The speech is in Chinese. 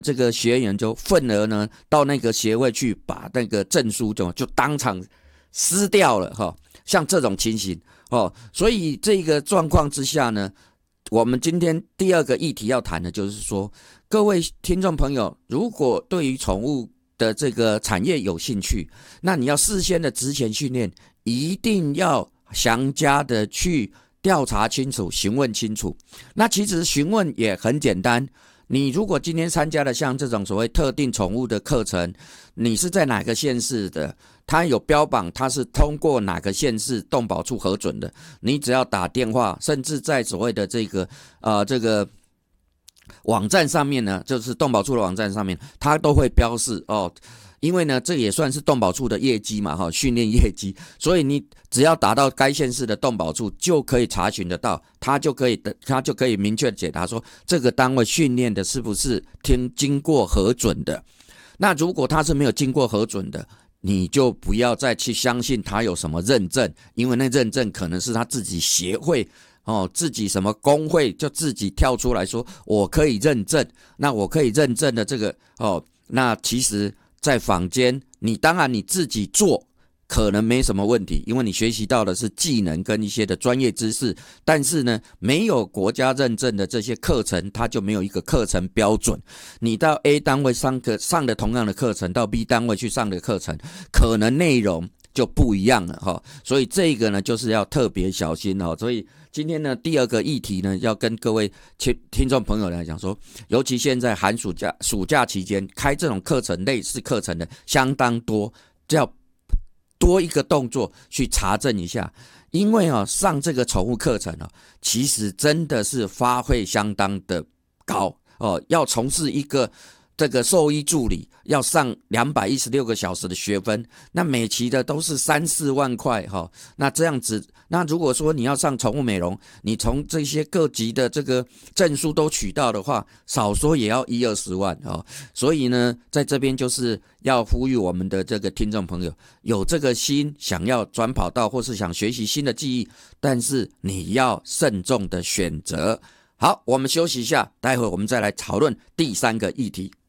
这个学员就愤而呢到那个协会去把那个证书就当场撕掉了哈，像这种情形哦，所以这个状况之下呢，我们今天第二个议题要谈的就是说，各位听众朋友，如果对于宠物的这个产业有兴趣，那你要事先的职前训练，一定要详加的去调查清楚、询问清楚。那其实询问也很简单，你如果今天参加了像这种所谓特定宠物的课程，你是在哪个县市的？它有标榜它是通过哪个县市动保处核准的？你只要打电话，甚至在所谓的这个网站上面呢，就是动保处的网站上面，它都会标示哦。因为呢，这也算是动保处的业绩嘛，训练业绩，所以你只要打到该县市的动保处，就可以查询得到，他就可以明确解答说，这个单位训练的是不是经过核准的。那如果他是没有经过核准的，你就不要再去相信他有什么认证，因为那认证可能是他自己协会自己什么工会就自己跳出来说我可以认证，那我可以认证的这个那其实在坊间当然你自己做可能没什么问题，因为你学习到的是技能跟一些的专业知识，但是呢，没有国家认证的这些课程，它就没有一个课程标准。你到 A 单位上的同样的课程，到 B 单位去上的课程，可能内容就不一样了所以这个呢，就是要特别小心所以今天呢，第二个议题呢，要跟各位听众朋友来讲说，尤其现在寒暑假期间开这种课程，类似课程的相当多，要多一个动作去查证一下，因为上这个宠物课程其实真的是花费相当的高要从事一个这个兽医助理，要上216个小时的学分，那每期的都是3-4万块那这样子，那如果说你要上宠物美容，你从这些各级的这个证书都取到的话，少说也要10-20万所以呢，在这边就是要呼吁我们的这个听众朋友，有这个心想要转跑道或是想学习新的技艺，但是你要慎重的选择。好，我们休息一下，待会我们再来讨论第三个议题。